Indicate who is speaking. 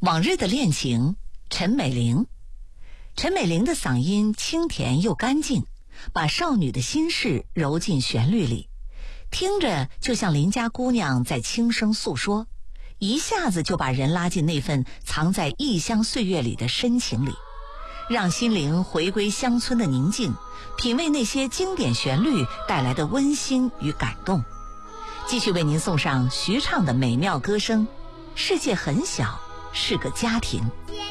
Speaker 1: 往日的恋情，陈美龄。陈美龄的嗓音清甜又干净，把少女的心事揉进旋律里，听着就像邻家姑娘在轻声诉说，一下子就把人拉进那份藏在异乡岁月里的深情里，让心灵回归乡村的宁静，品味那些经典旋律带来的温馨与感动。继续为您送上徐畅的美妙歌声。世界很小，是个家庭。